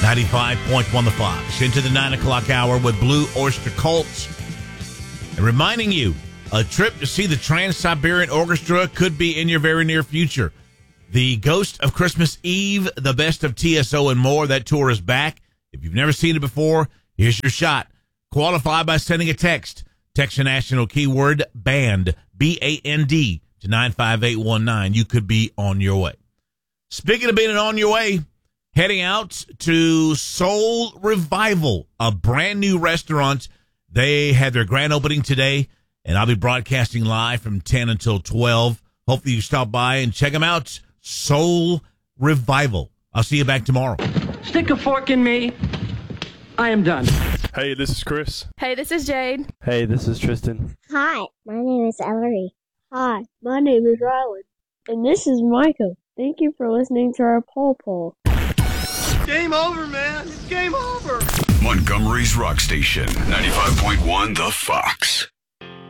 95.1 The Fox. Into the 9 o'clock hour with Blue Oyster Cult. And reminding you, a trip to see the Trans-Siberian Orchestra could be in your very near future. The Ghost of Christmas Eve, the best of TSO and more. That tour is back. If you've never seen it before, here's your shot. Qualify by sending a text. Text your national keyword BAND, B-A-N-D, to 95819. You could be on your way. Speaking of being on your way, heading out to Soul Revival, a brand new restaurant. They had their grand opening today, and I'll be broadcasting live from 10 until 12. Hopefully you stop by and check them out. Soul Revival. I'll see you back tomorrow. Stick a fork in me. I am done. Hey, this is Chris. Hey, this is Jade. Hey, this is Tristan. Hi, my name is Ellery. Hi, my name is Rylan. And this is Michael. Thank you for listening to our poll. Game over, man. It's game over. Montgomery's Rock Station, 95.1 The Fox.